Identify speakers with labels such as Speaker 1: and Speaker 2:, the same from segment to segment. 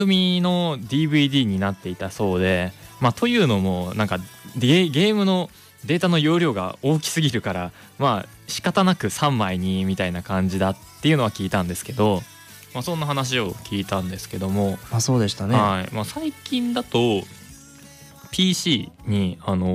Speaker 1: 組の DVD になっていたそうで、というのもなんかゲームのデータの容量が大きすぎるから仕方なく3枚にみたいな感じだっていうのは聞いたんですけど、そんな話を聞いたんですけども、
Speaker 2: そうでしたね。
Speaker 1: はい。最近だと PC に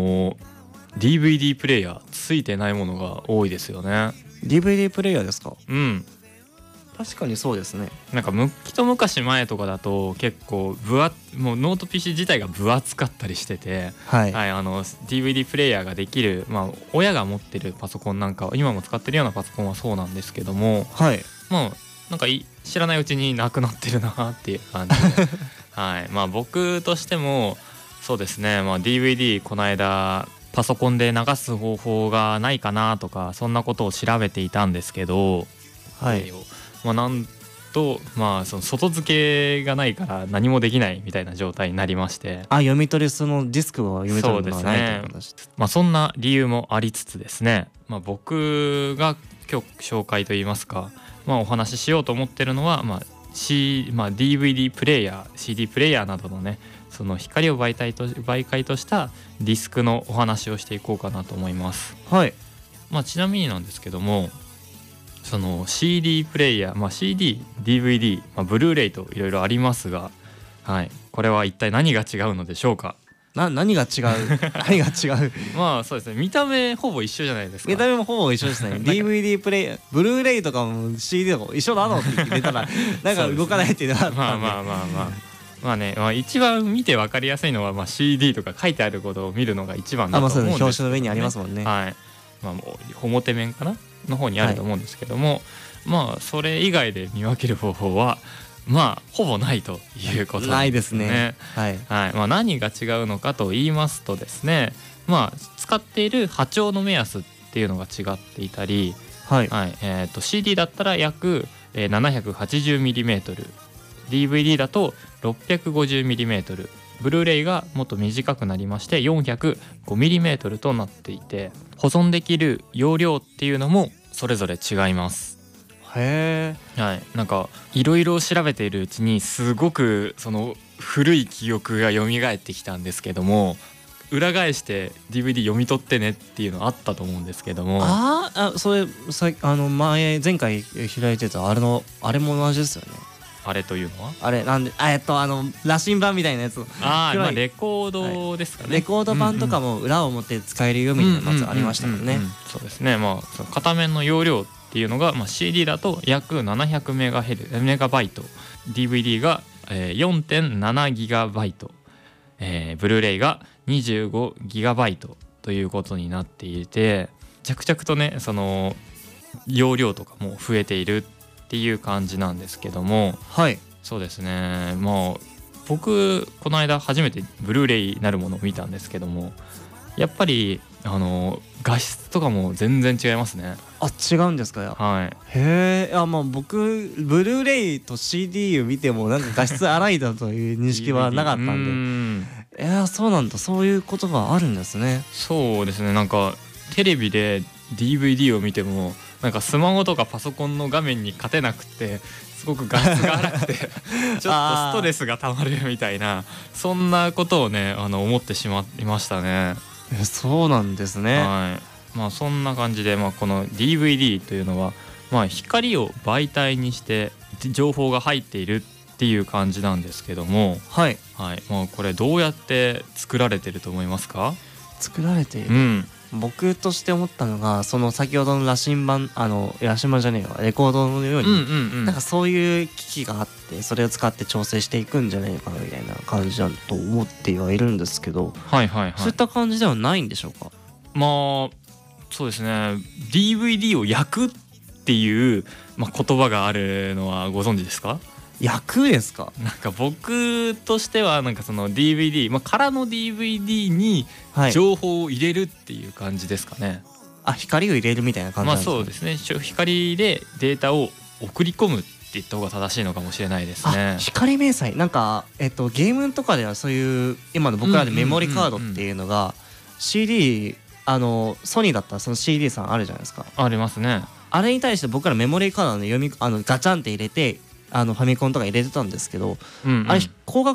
Speaker 1: DVD プレイヤーついてないものが多いですよね。
Speaker 2: DVD プレイヤーですか？
Speaker 1: うん。
Speaker 2: 確かにそうですね。
Speaker 1: なんか一昔前とかだと結構もうノート PC 自体が分厚かったりしてて、
Speaker 2: はい、
Speaker 1: DVD プレイヤーができる、親が持ってるパソコンなんか今も使ってるようなパソコンはそうなんですけども、
Speaker 2: はい、
Speaker 1: なんか知らないうちになくなってるなっていう感じではい。僕としてもそうですね、DVD この間パソコンで流す方法がないかなとかそんなことを調べていたんですけど、
Speaker 2: はい、
Speaker 1: なんとその外付けがないから何もできないみたいな状態になりまして、
Speaker 2: 読み取りそのディスクを読み取るのがないという形です。
Speaker 1: そんな理由もありつつですね、僕が今日紹介といいますか、お話ししようと思ってるのは、DVD プレイヤー CD プレイヤーなどのね、その光を媒介としたディスクのお話をしていこうかなと思います。
Speaker 2: はい。
Speaker 1: ちなみになんですけども、その CD プレイヤー、CD、DVD、ブルーレイといろいろありますが、はい、これは一体何が違うのでしょうか。
Speaker 2: 何が違う何が違う
Speaker 1: そうですね、見た目ほぼ一緒じゃないですか。
Speaker 2: 見た目もほぼ一緒ですね。DVD プレイヤー、ブルーレイとかも CD とかも一緒なのって言ってたらなんか動かないっていうのがあったんで、
Speaker 1: 一番見て分かりやすいのは、CD とか書いてあることを見るのが一番だと思うんですよね。
Speaker 2: 表紙の上にありますもんね。
Speaker 1: はい。表面かなの方にあると思うんですけども、それ以外で見分ける方法はほぼないということですね。
Speaker 2: ないですね。はい。
Speaker 1: 何が違うのかと言いますとですね、使っている波長の目安っていうのが違っていたり、
Speaker 2: はい。
Speaker 1: CD だったら約 780mm、DVD だと 650mm、ブルーレイがもっと短くなりまして 405mm となっていて、保存できる容量っていうのもそれぞれ違います。
Speaker 2: へ
Speaker 1: ー。はい。なんかいろいろ調べているうちにすごくその古い記憶が蘇ってきたんですけども、裏返して DVD 読み取ってねっていうのあったと思うんですけども、
Speaker 2: それ前回開いてたあれも同じですよね。
Speaker 1: あれというのは
Speaker 2: あれなんで羅針盤みたいなやつ。
Speaker 1: レコードですかね。
Speaker 2: レコード盤とかも裏を持って使えるよみたいなやつありましたもんね。
Speaker 1: そうですね。その片面の容量っていうのが、CD だと約700メガバイト、DVD が、4.7 ギガバイト、ブルーレイが25ギガバイトということになっていて、着々とねその容量とかも増えているっていう感じなんですけども、
Speaker 2: はい。
Speaker 1: そうですね。僕この間初めてブルーレイなるものを見たんですけども、やっぱり画質とかも全然違いますね。
Speaker 2: 違うんですか。
Speaker 1: はい。
Speaker 2: へえ。僕ブルーレイと CD を見てもなんか画質荒いだという認識はなかったんでそうなんだ。そういうことがあるんですね。
Speaker 1: そうですね。なんかテレビで DVD を見てもなんかスマホとかパソコンの画面に勝てなくて、すごく画質が荒くてちょっとストレスがたまるみたいな、そんなことをね思ってしまいましたね。
Speaker 2: そうなんですね。
Speaker 1: はい。そんな感じで、この DVD というのは、光を媒体にして情報が入っているっていう感じなんですけども、
Speaker 2: はい、
Speaker 1: はい。これどうやって作られてると思いますか？
Speaker 2: 作られている、僕として思ったのが、その先ほどの羅針盤羅針盤じゃねえわレコードのように、なんかそういう機器があってそれを使って調整していくんじゃないかなみたいな感じだと思ってはいるんですけど、そういった感じではないんでしょうか？
Speaker 1: そうですね。 DVD を焼くっていう、言葉があるのはご存知ですか？
Speaker 2: 焼くですか？
Speaker 1: なんか僕としてはなんかその DVD、空の DVD に情報を入れるっていう感じですかね。
Speaker 2: 光を入れるみたいな感じなんですか？
Speaker 1: そうですね。光でデータを送り込むって言った方が正しいのかもしれないですね。
Speaker 2: 光明細なんか、ゲームとかではそういう今の僕らでメモリカードっていうのが CD ソニーだったらその CD さんあるじゃないですか。
Speaker 1: ありますね。
Speaker 2: あれに対して僕らメモリーカードのガチャンって入れてファミコンとか入れてたんですけど、
Speaker 1: うんうん、
Speaker 2: あれ光学